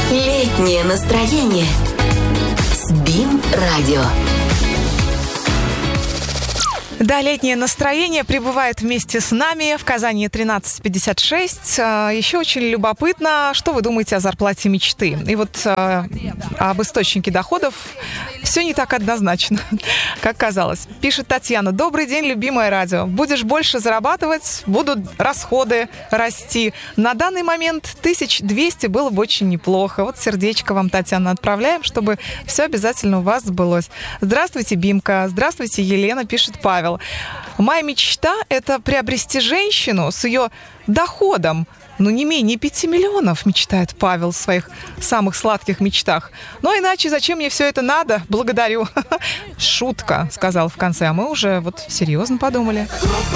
Летнее настроение с БИМ-радио. Да, летнее настроение пребывает вместе с нами в Казани 13:56. Еще очень любопытно, что вы думаете о зарплате мечты. И вот об источнике доходов все не так однозначно, как казалось. Пишет Татьяна: добрый день, любимое радио. Будешь больше зарабатывать, будут расходы расти. На данный момент 1200 было бы очень неплохо. Вот сердечко вам, Татьяна, отправляем, чтобы все обязательно у вас сбылось. Здравствуйте, Бимка. Здравствуйте, Елена, пишет Павел. Моя мечта – это приобрести женщину с ее доходом, не менее 5 миллионов, мечтает Павел в своих самых сладких мечтах. Но иначе зачем мне все это надо? Благодарю. Шутка, сказал в конце, а мы уже серьезно подумали.